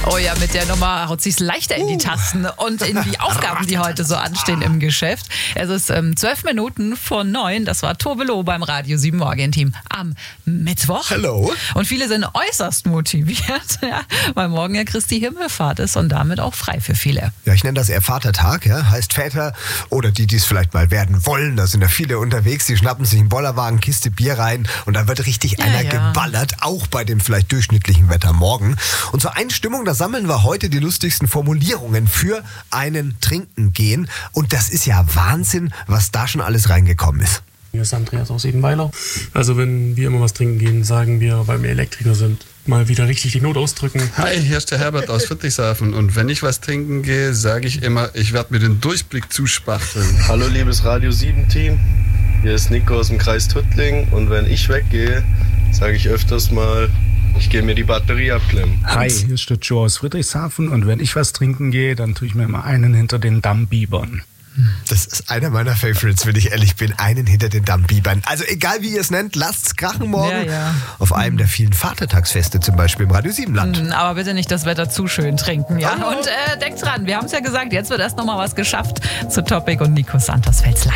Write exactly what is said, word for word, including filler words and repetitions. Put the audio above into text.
Oh ja, mit der Nummer haut sich's leichter in die Tasten und in die Aufgaben, die heute so anstehen im Geschäft. Es ist ähm, zwölf Minuten vor neun. Das war Tobelo beim Radio sieben Morgen-Team am Mittwoch. Hallo. Und viele sind äußerst motiviert, ja, weil morgen ja Christi Himmelfahrt ist und damit auch frei für viele. Ja, ich nenne das eher Vatertag, ja, heißt Väter oder die, die es vielleicht mal werden wollen. Da sind ja viele unterwegs, die schnappen sich einen Bollerwagen, Kiste Bier rein und dann wird richtig Ja, einer ja. geballert, auch bei dem vielleicht durchschnittlichen Wetter morgen. Und zur Einstimmung, da sammeln wir heute die lustigsten Formulierungen für einen Trinken gehen. Und das ist ja Wahnsinn, was da schon alles reingekommen ist. Hier ist Andreas aus Ebenweiler. Also wenn wir immer was trinken gehen, sagen wir, weil wir Elektriker sind, mal wieder richtig die Not ausdrücken. Hi, hier ist der Herbert aus Friedrichshafen und wenn ich was trinken gehe, sage ich immer, ich werde mir den Durchblick zuspachteln. Hallo liebes Radio sieben Team, hier ist Nico aus dem Kreis Tuttling und wenn ich weggehe, sage ich öfters mal, ich gehe mir die Batterie abklemmen. Hi, hier ist der Joe aus Friedrichshafen und wenn ich was trinken gehe, dann tue ich mir immer einen hinter den Dammbibern. Das ist einer meiner Favorites, wenn ich ehrlich bin. Einen hinter den Dammbibern. Also egal wie ihr es nennt, lasst's krachen morgen. Ja, ja. Auf einem der vielen Vatertagsfeste, zum Beispiel im Radio sieben Land. Aber bitte nicht das Wetter zu schön trinken, ja? Hallo. Und äh, denkt dran, wir haben es ja gesagt, jetzt wird erst noch mal was geschafft zu Topic und Nico Santos fällt's leicht.